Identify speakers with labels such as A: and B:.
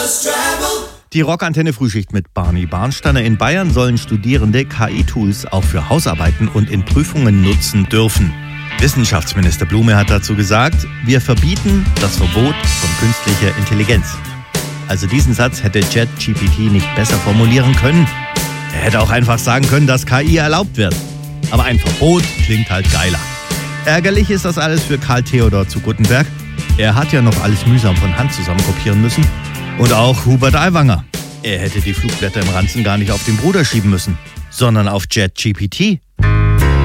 A: Die Rockantenne Frühschicht mit Barney Barnsteiner. In Bayern sollen Studierende KI-Tools auch für Hausarbeiten und in Prüfungen nutzen dürfen. Wissenschaftsminister Blume hat dazu gesagt, wir verbieten das Verbot von künstlicher Intelligenz. Also diesen Satz hätte ChatGPT nicht besser formulieren können. Er hätte auch einfach sagen können, dass KI erlaubt wird. Aber ein Verbot klingt halt geiler. Ärgerlich ist das alles für Karl Theodor zu Guttenberg. Er hat ja noch alles mühsam von Hand zusammenkopieren müssen. Und auch Hubert Aiwanger. Er hätte die Flugblätter im Ranzen gar nicht auf den Bruder schieben müssen, sondern auf ChatGPT.